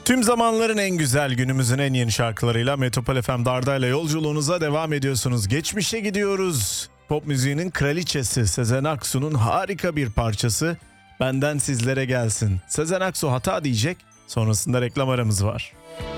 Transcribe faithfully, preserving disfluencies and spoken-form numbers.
Tüm zamanların en güzel, günümüzün en yeni şarkılarıyla Metropol F M Darda'yla yolculuğunuza devam ediyorsunuz. Geçmişe gidiyoruz. Pop müziğinin kraliçesi Sezen Aksu'nun harika bir parçası Benden Sizlere Gelsin. Sezen Aksu hata diyecek, sonrasında reklam aramız var.